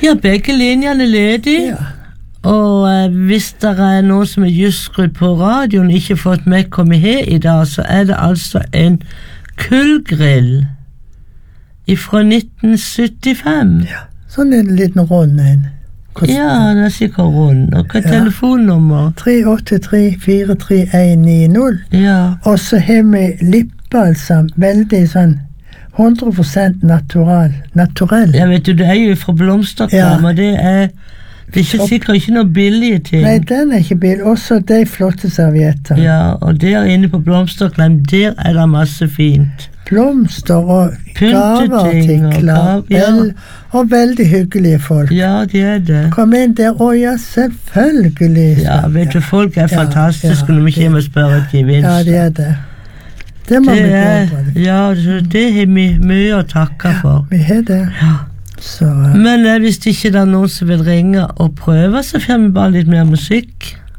Ja, begge linjene ledige. Ja. Og hvis det noen som just skrudd på radioen ikke fått med hva vi har i dag, så det altså en kullgrill fra 1975. Ja. Sånn en liten rund en. Ja, den sikkert rund. Og hva telefonnummer? 383-43190. Ja. Og så har vi lippbalsam, veldig sånn 100% naturell. Ja, vet du, det jo fra blomsterkrem, og det ikke sikkert ikke noe billige ting. Nei, den ikke billig. Også de flotte servietter. Ja, og der inne på blomsterkrem, der det masse fint. Blomster og gaveartikler. Og veldig hyggelige folk. Ja, de det. Kom inn der, ja, selvfølgelig. Ja, vet du, folk fantastiske når vi kommer og spør et gevinst. Ja, det det. Det må vi gjøre. Ja, det har vi mye å takke for. Vi har det. Ja. Så, men hvis ikke det noen som vil ringe og prøve, så får vi bare litt mer musikk.